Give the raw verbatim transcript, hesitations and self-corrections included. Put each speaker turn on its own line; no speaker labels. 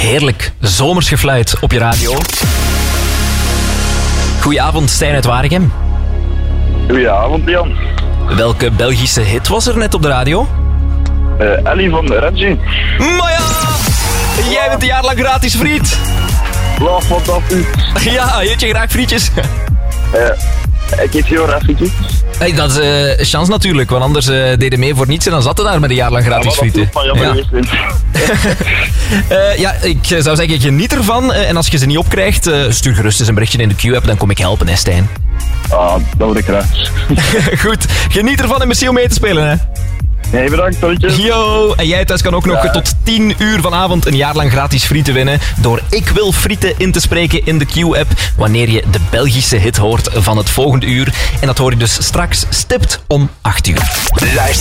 heerlijk zomers gefluit op je radio. Goedenavond, Stijn uit Waregem.
Goedenavond, Jan.
Welke Belgische hit was er net op de radio?
Uh, Ellie van Reggie.
Maar ja, jij bent een jaar lang gratis friet.
Lach, fantastisch.
Ja, eet je graag frietjes?
Uh, ik eet heel graag frietjes.
Hey, dat is uh, chance natuurlijk, want anders uh, deden mee voor niets en dan zat er daar met een jaar lang gratis
ja,
frieten.
Dat ja.
uh, ja, ik zou zeggen, geniet ervan. Uh, en als je ze niet opkrijgt, uh, stuur gerust eens een berichtje in de Q-app, dan kom ik helpen, hè, Stijn.
Ah, dat wil ik graag.
Goed, geniet ervan en misschien om mee te spelen, hè.
Nee, bedankt, totjes.
Yo, en jij thuis kan ook nog ja. tot tien uur vanavond een jaar lang gratis frieten winnen door Ik Wil Frieten in te spreken in de Q-app wanneer je de Belgische hit hoort van het volgende uur. En dat hoor je dus straks stipt om acht uur. Luister.